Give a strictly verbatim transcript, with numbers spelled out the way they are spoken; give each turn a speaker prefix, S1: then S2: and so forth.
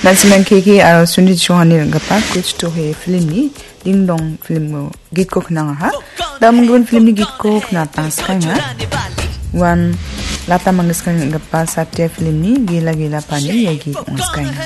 S1: Nansiman kiki aro Sunit Chauhan ringgapa kuch to he film ni Ding Dong film git ko knanga ha. Damgun film ni git ko knata skanga. One Lata Mangeshkar ringgapa Satya film ni Gila Gila Pani ya git skanga.